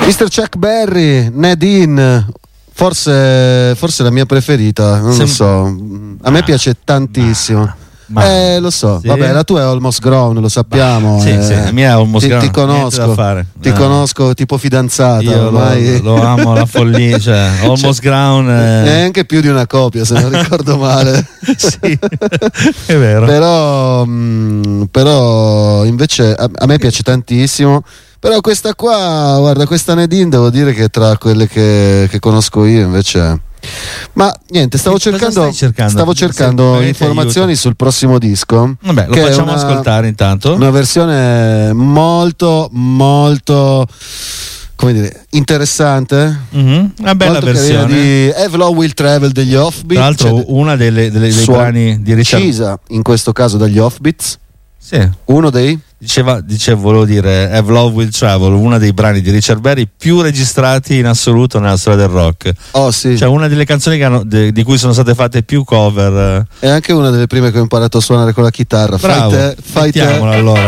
Mr. Chuck Berry, Nadine, forse la mia preferita, non lo so. A me piace tantissimo. Lo so, sì. Vabbè, la tua è Almost Grown, lo sappiamo. Sì, la mia è Almost Grown. Ti conosco, conosco tipo fidanzata. Io ormai. lo amo alla follia, cioè, Almost Grown. Neanche più di una copia, se non ricordo male. Sì, è vero. Però invece a me piace tantissimo. Però questa qua, guarda, questa Nadine devo dire che tra quelle che conosco io invece. Ma niente, stavo cercando informazioni sul prossimo disco. Vabbè, lo facciamo ascoltare intanto. Una versione molto come dire, interessante. Una bella versione di Have Law Will Travel degli Offbeat. Tra l'altro una dei brani di Richard, decisa in questo caso dagli Offbeats. Sì. Uno dei volevo dire Have Love Will Travel, uno dei brani di Richard Berry più registrati in assoluto nella storia del rock. Oh sì. Cioè una delle canzoni di cui sono state fatte più cover. È anche una delle prime che ho imparato a suonare con la chitarra. Bravo, fai te. Allora.